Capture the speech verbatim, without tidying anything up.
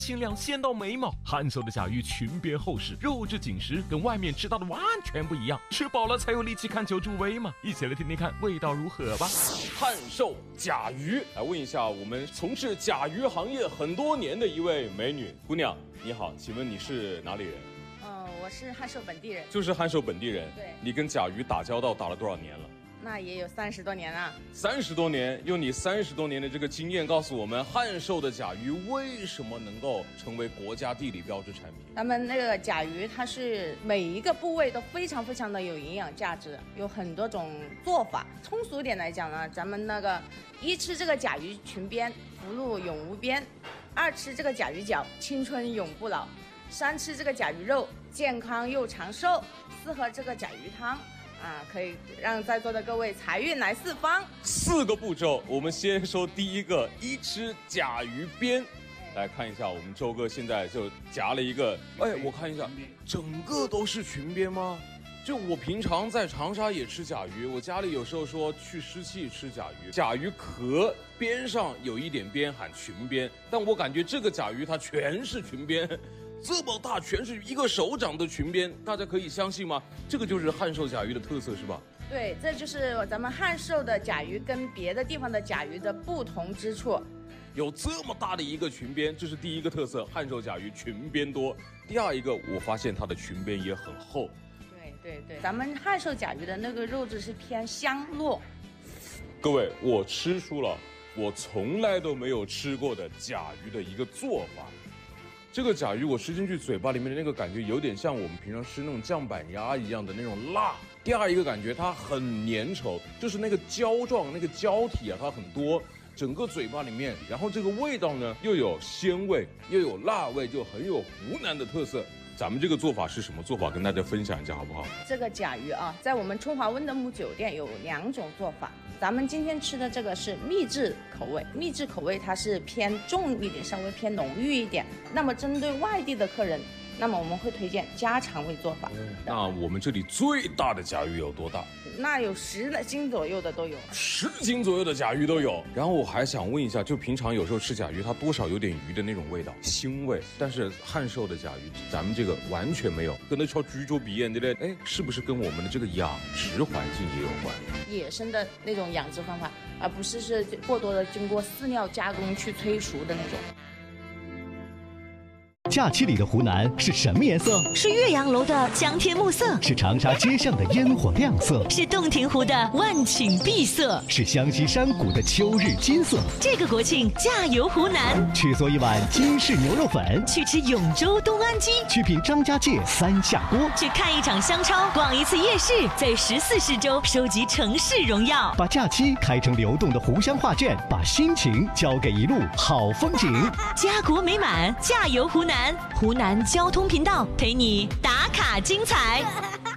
清亮鲜到眉毛。汉寿的甲鱼裙边厚实，肉质紧实，跟外面吃到的完全不一样。吃饱了才有力气看球助威嘛！一起来听听看味道如何吧。 汉寿甲鱼，来问一下我们从事甲鱼行业很多年的一位美女姑娘，你好，请问你是哪里人？ 嗯，我是汉寿本地人。 就是汉寿本地人。 对。 你跟甲鱼打交道打了多少年了？ 那也有三十多年了。 三十多年，用你三十多年的这个经验告诉我们，汉寿的甲鱼为什么能够成为国家地理标志产品？ 咱们那个甲鱼，它是每一个部位都非常非常的有营养价值，有很多种做法。通俗点来讲呢，咱们那个一吃这个甲鱼裙边，福禄永无边；二吃这个甲鱼脚，青春永不老；三吃这个甲鱼肉，健康又长寿；四喝这个甲鱼汤。啊，可以让在座的各位财运来四方。 四个步骤，我们先说第一个，一吃甲鱼边。来看一下，我们周哥现在就夹了一个，哎，我看一下，整个都是裙边吗？就我平常在长沙也吃甲鱼，我家里有时候说去湿气吃甲鱼，甲鱼壳边上有一点边喊裙边，但我感觉这个甲鱼它全是裙边。这么大，全是一个手掌的裙边，大家可以相信吗？这个就是汉寿甲鱼的特色，是吧？ 对，这就是咱们汉寿的甲鱼跟别的地方的甲鱼的不同之处。 有这么大的一个裙边，这是第一个特色，汉寿甲鱼裙边多。第二一个，我发现它的裙边也很厚。 对对对，咱们汉寿甲鱼的那个肉质是偏香糯。 各位，我吃出了我从来都没有吃过的甲鱼的一个做法。这个甲鱼我吃进去嘴巴里面的那个感觉有点像我们平常吃那种酱板鸭一样的那种辣。第二一个感觉它很粘稠，就是那个胶状那个胶体啊，它很多，整个嘴巴里面，然后这个味道呢又有鲜味又有辣味，就很有湖南的特色。咱们这个做法是什么做法？跟大家分享一下好不好？ 这个甲鱼啊，在我们春华温德姆酒店有两种做法。咱们今天吃的这个是秘制口味，秘制口味它是偏重一点，稍微偏浓郁一点。那么针对外地的客人，那么我们会推荐家常味做法。 嗯、那我们这里最大的甲鱼有多大？ 那有十斤左右的都有， 十斤左右的甲鱼都有。然后我还想问一下，就平常有时候吃甲鱼，它多少有点鱼的那种味道，腥味。但是汉寿的甲鱼，咱们这个完全没有，跟那超居住鼻炎对不对？哎，是不是跟我们的这个养殖环境也有关？ 野生的那种养殖方法，而不是是过多的经过饲料加工去催熟的那种。 假期里的湖南是什么颜色？ 是岳阳楼的江天暮色， 是长沙街巷的烟火亮色， 是洞庭湖的万顷碧色， 是湘西山谷的秋日金色。 这个国庆驾游湖南， 去做一碗金氏牛肉粉， 去吃永州东安鸡， 去品张家界三下锅， 去看一场湘超，逛一次夜市，在十四市州收集城市荣耀。 把假期开成流动的湖湘画卷，把心情交给一路好风景。 家国美满，驾游湖南。湖南交通频道陪你打卡精彩。